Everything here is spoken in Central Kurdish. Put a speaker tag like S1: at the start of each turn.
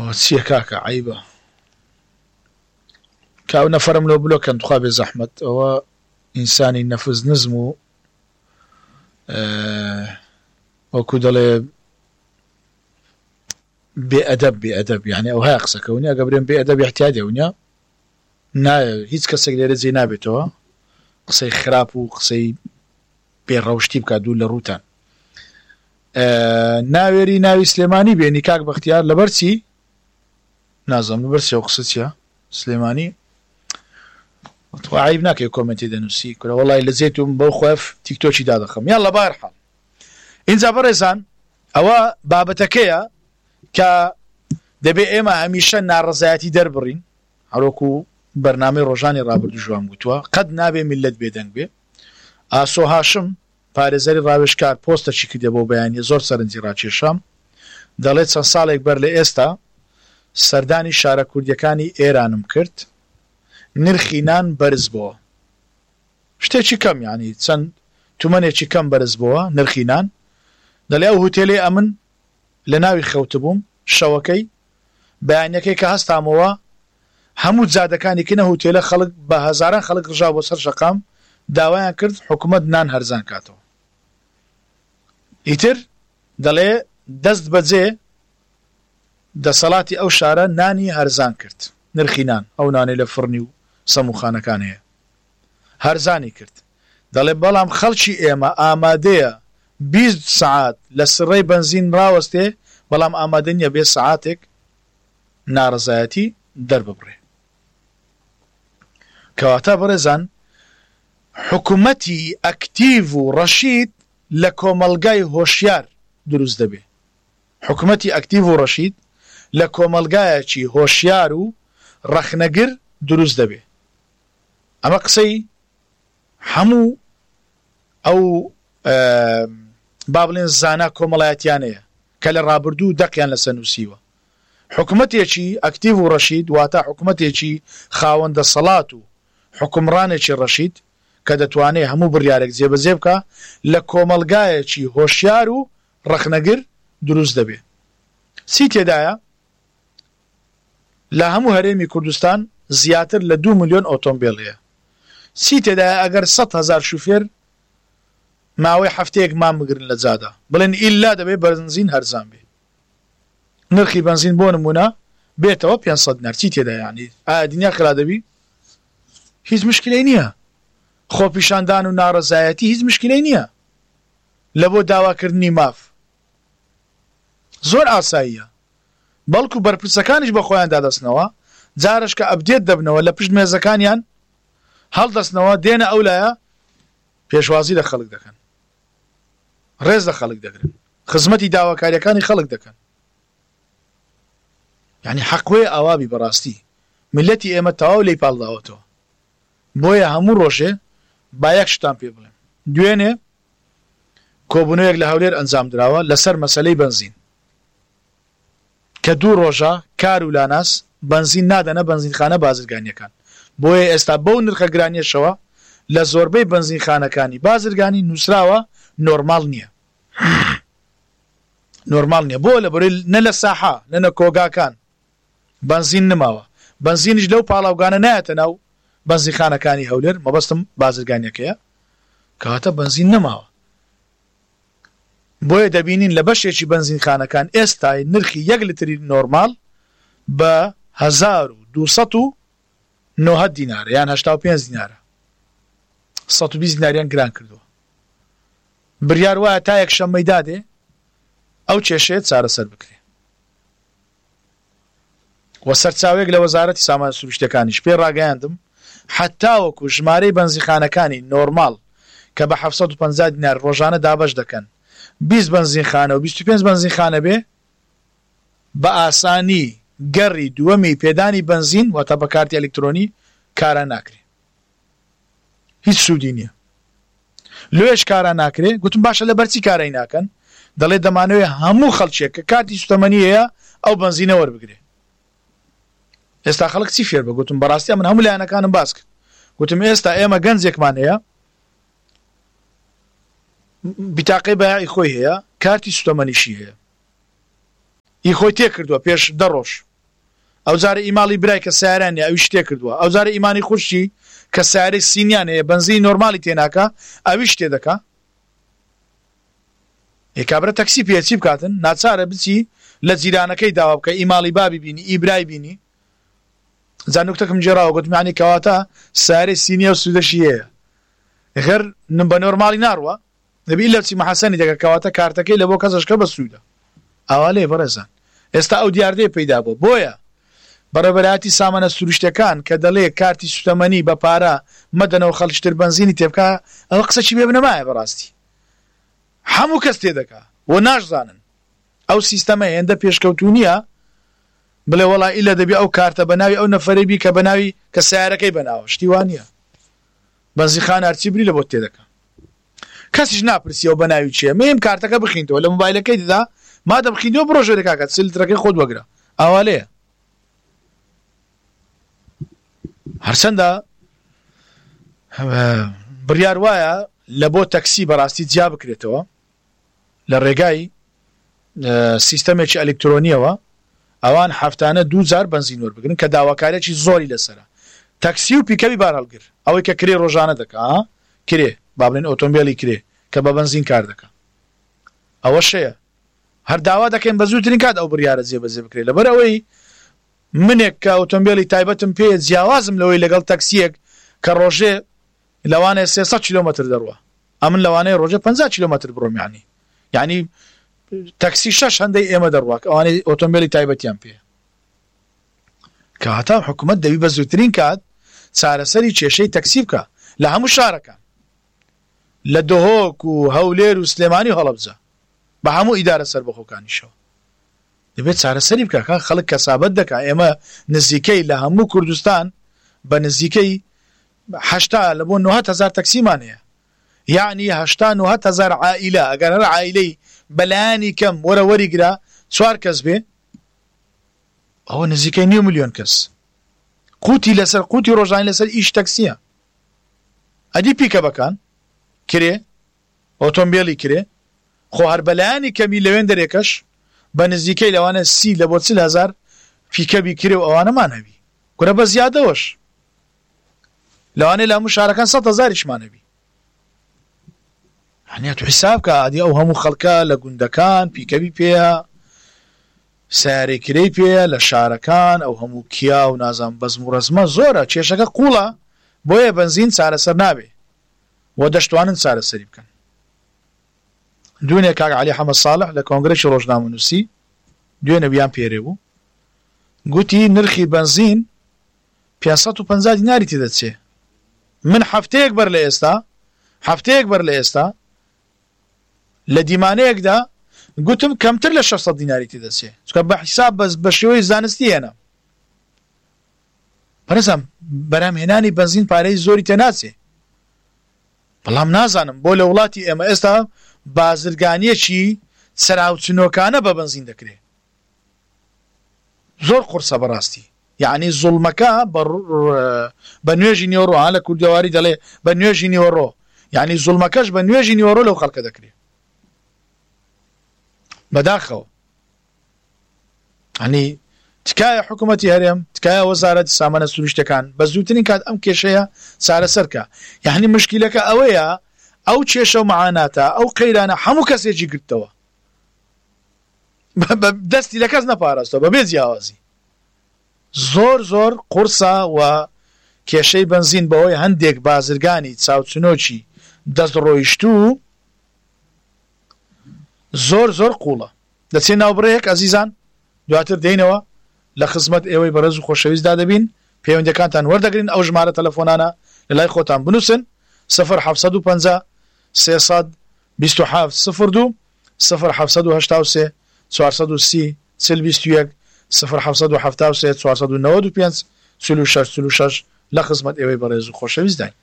S1: چییە کاکە عیبە کاو نەفەرم لەو بلۆکەن توخوا بێ زەحمەت ئەوە ئینسانی نەفز نزم و وەکو دەڵێ بێئەدەب یعنی ئەو هەیە قسەکەونی ئەگە برێن بێئەدەب احتیاجێونیە نایە هیچ کەسێک لێرە جێ نابێتەوە قسەی خراپ و قسەی بێڕەوشتی بکات دوو لە ڕووتان ناوێری ناوی سلێمانی بێنی کاک بەختیار لەبەر چی نازەم لەبەر چی ئەو قسە چییە سلێمانی عیب ناکەی کۆمنتی دەنووسی کورە وەڵای لە زێتم بەو خۆف تیکتۆکی دادەخەم یان لە بارحاڵ اینجا بەڕێزان ئەوە بابەتەکەیە کە دەبێ ئێمە هەمیشە ناڕەزایەتی دەربڕین هەروەکو بەرنامەی ڕۆژانی ڕابردوو ژوان گوتووە قەت نابێ میلەت بێدەنگ بێ ئاسۆ هاشم پارێزەری ڕاوێژکار پۆستەچی کردێ بۆ بەیانی زۆر سەرنجی ڕاکێشام دەڵێت چەند ساڵێک بەر لە ئێستا سەردانی شارە کوردیەکانی ئێرانم کرد نرخی نان بەرز بووە شتێکی کەم یعنی چەند تومەنێکی کەم بەرز بووە نرخی نان دەڵێ ئەو هوتێلێ ئەمن لە ناوی خەوت بووم شەوەکەی بەیانەکەی کە هەستامەوە هەموو جادەکانی کنە هوتێلە خەڵک بە هەزاران خەڵک ڕژا بۆ سەر شەقام داوایان کرد حکوومەت نان هەرزان کاتەوە ئیتر دەڵێ دەست بەجێ دەسەڵاتی ئەو شارە نانی هەرزان کرد نرخی نان ئەو نانەی لە فڕنی و سەموخانەکان هەیە هەرزانی کرد دەڵێ بەڵام خەڵکی ئێمە ئامادەیە 20 سعات لە سڕەی بنزین ڕاوەستێ بەڵام ئامادە نییە بێ سعاتێک ناڕەزایەتی دەرببڕێ کەواتە بەڕێزان حکوومەتی ئەکتیڤ و ڕەشید لە کۆمەلگای هۆشیار دروست دەبێ حکوومەتی ئەکتیڤ و ڕەشید لە کۆمەلگایەکی هۆشیار و ڕەخنەگر دروست دەبێ ئەمە قسەی هەموو ئەو با بڵێن زانا کۆمەڵایەتیانەیە کە لە ڕابردوو دەقیان لەسەر نووسیوە حکوومەتێکی ئەکتیڤ و ڕەشید واتە حکوومەتێکی خاوەندە سەڵات و حکومڕانێکی ڕەشید کە دەتوانێت هەموو بڕیارێک جێبەجێ بکە لە کۆمەلگایەکی هۆشیار و ڕەخنەگر دروست دەبێ چی تێدایە لە هەموو هەرێمی کوردستان زیاتر لە 2 ملیۆن ئۆتۆمبیل هەیە چی تێدایە ئەگەر 100,000 شوفێر ماوەی هەفتەیەک مام بگرن لە جادا بڵێن ئیلا دەبێت بەنزین هەرزان بێ نرخی بنزین بۆ نمونە بێتەوە 500 دینار چی تێدا یعنی ئایا دنیا خرا دەبی هیچ مشکلەی نییە خۆپیشاندان و ناڕەزایەتی هیچ مشکلەی نییە لە بۆ داواکردنی ماف زۆر ئاساییە بەڵکو بەرپرسەکانیش بە خۆیان دادەستنەوە جارش کە ئەبدێت دەبنەوە لە پشت مێزەکانیان هەڵدەستنەوە دێنە ئەولایە پێشوازی لە خەڵک دەکەن ڕێز لە خەڵک دەگرن خزمەتی داواکاریەکانی خەڵک دەکەن یعنی حەقوێ ئاوابی بەڕاستی ملەتی ئێمە تەواو لێی پاڵداوەتەوە بۆیە هەموو ڕۆژێ با یەک شتان پێ بڵێم دوێنێ کۆبوونەوەیەک لە هەولێر ئەنجام درراوە لەسەر مەسەلەی بنزین کە 2 ڕۆژە کار و لاناس بنزین نادەنە بنزینخانە بازرگانیەکان بۆیە ئێستا بەو نرخە گرانیەشەوە لە زۆربەی بنزینخانەکانی بازرگانی نووسراوە نۆرمال نییە نۆرمال نییە بۆ لە بەرەی نە لە ساحا نە کۆگاکان بنزین نماوە بنزینیش لەو پاڵاوگانە نایەتە ناو بنزینخانەکانی هەولێر مەبەستم بازرگانیەکەیە کەواتە بنزین نەماوە بۆیە دەبینین لە بەشێکی بنزینخانەکان ئێستای نرخی 1 لتری نۆرمال بە 1290 دینارە یان 85 دینارە 120 دیناریان گران کردووە بریار وایە تا یەک شەممەی دادێ ئەو کێشەیە چارەسەر بکرێ وە سەرچاوێک لە وەزارەتی سامانە سروشتیەکانیش پێ ڕاگەیاندم حتاوەکو ژمارەی بنزینخانەکانی نۆرمال کە بە 750 دینار ڕۆژانە دابەش دەکەن 20 بنزینخانە و 25 بنزینخانە بێ بە ئاسانی گەڕی دووەمی پێدانی بنزین واتە بە کارتی ئەلکترۆنی کارە ناکرێ هیچ سوودی نییە لێش کارە ناکرێ گوتم باشە لە بەرچی کارەی ناکەن دەڵێ دەمانەوێت هەموو خەڵکێک کە کارتی سوتەمەنی هەیە ئەو بنزینە وەربگرێ ئێستا خەڵک چی فێر بە گوتم بەڕاستی من هەموو لایەنەکانم باس کرد گوتم ئێستا ئێمە گەنجێکمان هەیە بیتاقەی بەیاعی خۆی هەیە کارتی سوتەمەنیشی هەیە ئی خۆی تێ کردووە پێش 10 ڕۆژ ئەو جارە ئیماڵی برای کە سیارانە ئەوی شتێ کردووە ئەو جارە ئیمانی خوشی کە سیارەی سینیان هەیە بنزینی نۆرمالی تێناکە ئەوی شتێ دەکا کابرا تەکسی پێچی بکاتن ناچارە بچی لە جیرانەکەی داوا بکە ئیماڵی بابی بینی ئیبرای بینی زانوکتەکەم جێراوە گوتمانی کەواتە سیارەی سینیە و سوودەشی هەیە غەر بە نۆرمالی ناڕوە دەبی لە چی مەحەسەنی دەکە کەواتە کارتەکەی لە بۆ کەسەشکە بە سوودە ئاوا لێ بەڕێزان ئێستا ئەو دیاردەیە پەیدا بووە بۆیە بەڕێبەرایەتی سامانە سروشتەکان کە دەڵێ کارتی سوتەمەنی بە پارە مەدەنەوە خەڵشتر بنزینی تێبکە ئەوە قسەی بێ بنەمایە بەڕاستی هەموو کەس تێدەکا و ناشزانن ئەو سیستەمە هێندە پێشکەوتونیە بڵێ وەڵای ئیلە دەبی ئەو کارتە بەناوی ئەو نەفەرەی بی کە بەناوی کە سیارەکەی بەناوە شتی وانە بەنزیخان هەرچی بری لە بۆ تێدەکە کەسیش ناپرسیەوە بەناوی چیە مێم کارتەکە بخینتەوە لە مۆبایلەکەی دەدا مادە بخینەوە بڕۆ ژێر کاکات سلترەکەی خۆت وەگرە ئاوا لێیە هەرچەندە بڕیار وایە لە بۆ تەکسی بەڕاستی جیا بکرێتەوە لە ڕێگای سیستەمێکی ئەلکترۆنیەوە ئەوان هەفتانە 2000 بنزین وەربگرن کە داواکارێکی زۆری لەسرە تەکسی و پیکەوی بارهەڵگر ئەوەی کە کرێ ڕۆژانە دەکا کرێ با بڵێن ئۆتۆمبیلی کرێ کە بە بنزین کار دەکا ئەوە شەیە هەر داوا دەکەین بە زووترین کات ئەو بڕیارە جێبەجێ بکرێت لەبەر ئەوەی منێک کە ئۆتۆمبیلی تایبەتم پێ جیاوازم لەوەی لەگەڵ تەکسیەک کە ڕۆژێ لەوانەیە 300 کیلۆمەتر دەڕوە ئەمن لەوانەیە ڕۆژێ 50 کیلۆمەتر بڕۆم یعنی تەکسی 6 هەندەی ئێمە دەڕوە ئەوانەی ئۆتۆمبیلی تایبەتیان پێ کەواتە حکوومەت دەبی بە زووترین کات چارەسەری کێشەی تەکسی بکە لە هەموو شارەکان لە دۆهۆک و هەولێر و سلێمانی هەڵەبجە بە هەموو ئیدارە سەربەخۆکانیشەوە دەبێت چارەسەری بکە خەڵک کەسابەت دەکا ئێمە نزیکەی لە هەموو کوردستان بە نزیکەی 80 لە بۆ 90,000 تەکسیمان هەیە یعنی 80,000 عائلە ئەگەر هەر عائلەی بەلایانی کەم وەرە وەریگرا 4 کەس بێ ئەوە نزیکەی 9 ملیۆن کەس قوتی لەسەر قوتی ڕۆژانی لەسەر ئیش تەکسیە ئەدی پیکەبەکان کرێ ئۆتۆمبیلی کرێ خۆ هەر بەلایانی کەمی لەوێن دەرێکەش بە نزیکەی لەوانە 30 لە بۆ 40,000 پیکەبی کرێ و ئەوانەمان هەبی گورە بە زیادەوەش لەوانەیە لە هەموو شارەکان 100,000مان هەبی هەنیە تو حیساب کە ئادی ئەو هەموو خەڵکە لە گوندەکان پیکەبی پێە سیارێکرەی پێە لە شارەکان ئەو هەموو کیا و نازان بەزم و ڕەزمە زۆرە کێشەکە قوڵە بۆیە بنزین چارەسەر نابێ بۆ دەشتوانن چارەسەری بکەن دوێنێ کاک عەلی حەمەد ساڵح لە کۆنگرێکی ڕۆژنامەنووسی دوێنێ بیان پێرێ بوو گوتی نرخی بنزین 550 دیناری تێدەچێ من هەفتەیەک بەر لە ئێستا لە دیمانەیەکدا گوتم کەمتر لە 600 دیناری تێدەچێ چونکە بە حیساب بە شێوەی زانستی هێنا بەڕێزم بەرهەمهێنانی بنزین پارەی زۆری تێناچێ بەڵام نازانم بۆ لە وڵاتی ئێمە ئێستا بازرگانیەکی سەراوچنۆکانە بە بنزین دەکرێت زۆر قورسە بەڕاستی یعنی زوڵمەکە بە نوێژی نیوەڕۆ لە کوردەواری دەڵێ بە نوێژی نیوەڕۆ یعنی زوڵمەکەش بە نوێژی نیوەڕۆ لەو خەڵکە دەکرێت بەداخەوە ینی تکایە حکوومەتی هەرێم تکایە وەزارەتی سامانە سروشتەکان بە زووترین کات ئەم کێشەیە چارەسەرکە یعنی مشکلەکە ئەوەیە ئەو کێشە و معاناتە ئەو قەیرانە هەموو کەسێکی گرتەوە دەستی لە کەس نەپاراستەوە بەبێ جیاوازی زۆر قورسە و کێشەی بنزین بەوەی هەندێک بازرگانی چاوچنۆکی دەستڕۆیشتوو زۆر قوڵە دەچێت ناوبڕەیەک ئەزیزان دواتر دێنەوە لە خزمەت ئێوەی بەڕێز و خۆشەویستدا دەبین پەیوەندیەکانتان وەردەگرین ئەو ژمارە تەلەفۆنانە لە لای خۆتان بنووسن 0750 327 02 0783 430 4021 0773 495 46 لە خزمەت ئێوەی بەڕێز و خۆشەویستداین